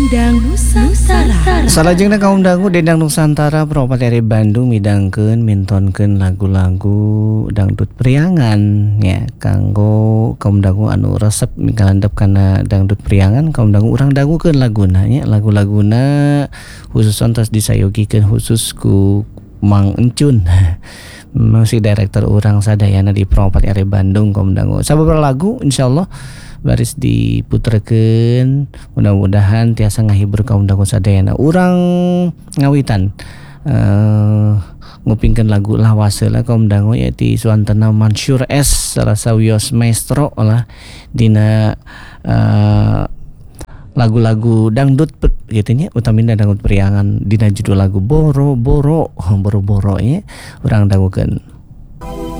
Dendang Nusantara. Salajengna kaum dangu Dendang Nusantara Propat dari Bandung midangkeun mintonkeun lagu-lagu dangdut priangan ya kanggo kaum dangu anu resep mikalandep kana dangdut priangan kaum dangu urang dangukeun laguna nya lagu-laguna khusus ontos disayogikeun khusus ku Mang Encun musik director urang sadayana di Propat dari Bandung kaum dangu sababaraha lagu insyaallah baris diputerkeun mudah-mudahan tiasa ngahibur kaum dangu sadayana urang ngawitan ngupingkeun lagu lawaseula kaum dangu ya ti suantana Mansur S salah sawios maestro lah dina lagu-lagu dangdut gitu nya utamina dangdut priangan dina judul lagu boro-boro nya urang dangukeun.